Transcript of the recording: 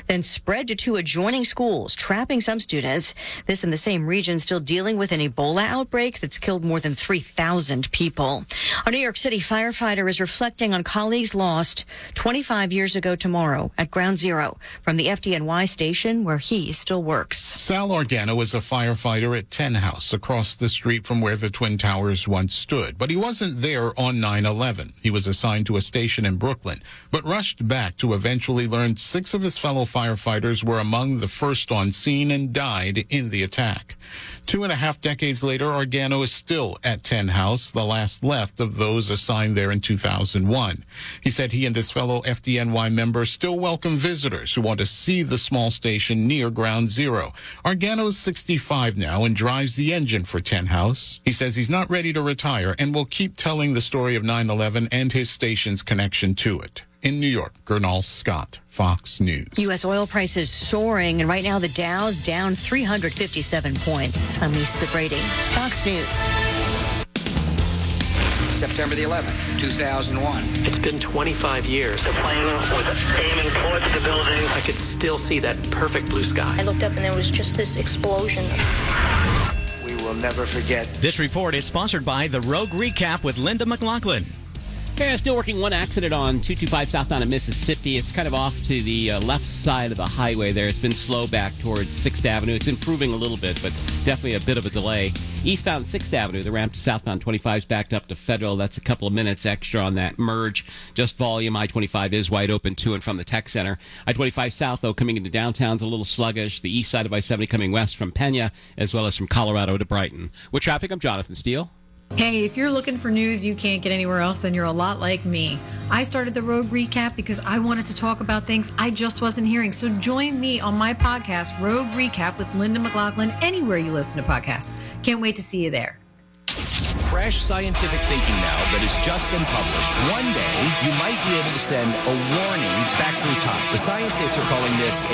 then spread to two adjoining schools, trapping some students. This in the same region still dealing with an Ebola outbreak that's killed more than 3,000 people. A New York City firefighter is reflecting on colleagues lost 25 years ago tomorrow at Ground Zero from the FDNY station where he still works. Sal Organo is a firefighter at 10 House across the street from where the Twin Towers once stood, but he wasn't there on 9/11. He was assigned to a station in Brooklyn, but rushed back to eventually learn 6 of his fellow firefighters were among the first on scene and died in the attack. 2.5 decades later, Organo is still at 10 House, the last left of those assigned there in 2001. He said he and his fellow FDNY members still welcome visitors who want to see the small station near Ground Zero. Organo is 65 now and drives the engine for 10 House. He says he's not ready to retire and will keep telling the story of 9/11 and his station's connection to it. In New York, Gernal Scott, Fox News. U.S. oil prices soaring, and right now the Dow's down 357 points. I'm Lisa Brady, Fox News. September the 11th, 2001. It's been 25 years. The plane was aiming towards the building. I could still see that perfect blue sky. I looked up and there was just this explosion. We will never forget. This report is sponsored by the Rogue Recap with Linda McLaughlin. Yeah, still working one accident on 225 southbound in Mississippi. It's kind of off to the left side of the highway there. It's been slow back towards 6th Avenue. It's improving a little bit, but definitely a bit of a delay. Eastbound 6th Avenue, the ramp to southbound 25 is backed up to Federal. That's a couple of minutes extra on that merge. Just volume. I-25 is wide open to and from the Tech Center. I-25 south, though, coming into downtown's a little sluggish. The east side of I-70 coming west from Pena, as well as from Colorado to Brighton. With traffic, I'm Jonathan Steele. Hey, if you're looking for news you can't get anywhere else, then you're a lot like me. I started the Rogue Recap because I wanted to talk about things I just wasn't hearing. So join me on my podcast, Rogue Recap with Linda McLaughlin, anywhere you listen to podcasts. Can't wait to see you there. Fresh scientific thinking now that has just been published. One day, you might be able to send a warning back from the top. The scientists are calling this